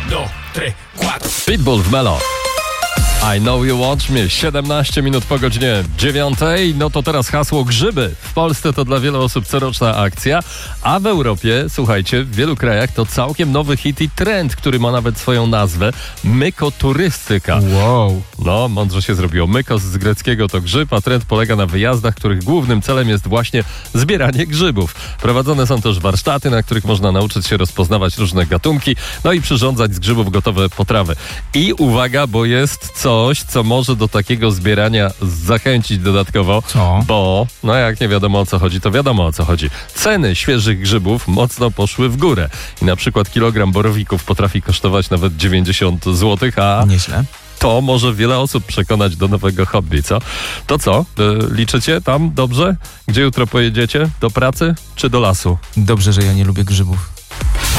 2, 3, 4. Pitbull w Melo. I know you want me. 17 minut po godzinie 9. No to teraz hasło grzyby. W Polsce to dla wielu osób coroczna akcja, a w Europie, słuchajcie, w wielu krajach to całkiem nowy hit i trend, który ma nawet swoją nazwę. Mykoturystyka. Wow. No, mądrze się zrobiło. Mykos z greckiego to grzyb, a trend polega na wyjazdach, których głównym celem jest właśnie zbieranie grzybów. Prowadzone są też warsztaty, na których można nauczyć się rozpoznawać różne gatunki, no i przyrządzać z grzybów gotowe potrawy. I uwaga, bo jest coś, co może do takiego zbierania zachęcić dodatkowo. Co? Bo, no jak nie wiadomo o co chodzi, to wiadomo o co chodzi. Ceny świeżych grzybów mocno poszły w górę. I na przykład kilogram borowików potrafi kosztować nawet 90 zł, a Nieźle. to może wiele osób przekonać do nowego hobby, co? To co? Liczycie tam dobrze? Gdzie jutro pojedziecie? Do pracy czy do lasu? Dobrze, że ja nie lubię grzybów.